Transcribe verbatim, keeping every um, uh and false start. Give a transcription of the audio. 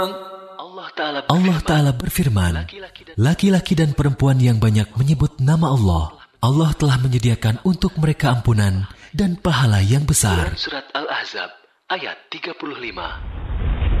Allah Ta'ala berfirman, laki-laki dan perempuan yang banyak menyebut nama Allah, Allah telah menyediakan untuk mereka ampunan dan pahala yang besar. Surat Al-Ahzab ayat tiga puluh lima.